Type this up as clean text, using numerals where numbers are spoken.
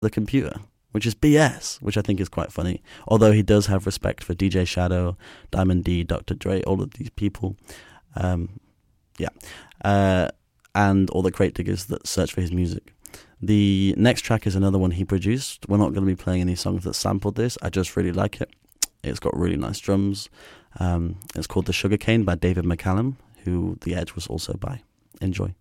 the computer, which is BS, which I think is quite funny. Although he does have respect for DJ Shadow, Diamond D, Dr. Dre, all of these people. Yeah. And all the crate diggers that search for his music. The next track is another one he produced. We're not going to be playing any songs that sampled this. I just really like it. It's got really nice drums. It's called The Sugarcane by David McCallum, who The Edge was also by. Enjoy.